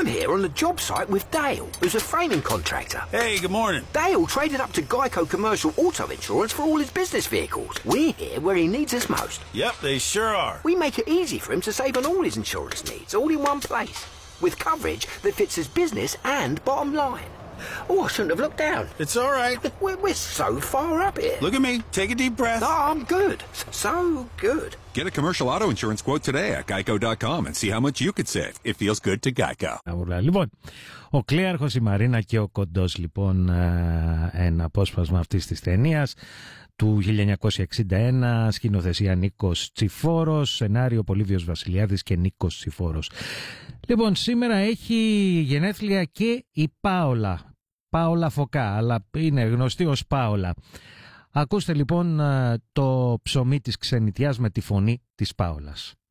I'm here on the job site with Dale, who's a framing contractor. Hey, good morning. Dale traded up to Geico Commercial Auto Insurance for all his business vehicles. We're here where he needs us most. Yep, they sure are. We make it easy for him to save on all his insurance needs, all in one place, with coverage that fits his business and bottom line. Oh, I shouldn't have looked down. It's all right. We're so far up here. Look at me. Take a deep breath. Oh, I'm good. So good. Get a commercial auto insurance quote today at geico.com and see how much you could save. It feels good to Geico. Λοιπόν, ο Κλέαρχος, η Μαρίνα και ο Κοντός, λοιπόν, ένα απόσπασμα αυτής της ταινίας του 1961, σκηνοθεσία Νίκος Τσιφόρος, σενάριο Πολύβιος Βασιλιάδης και Νίκος Τσιφόρος. Λοιπόν, σήμερα έχει γενέθλια και η Πάολα Φωκά, αλλά είναι γνωστή ως Πάολα. Ακούστε λοιπόν το ψωμί της ξενιτιάς με τη φωνή της Πάολας.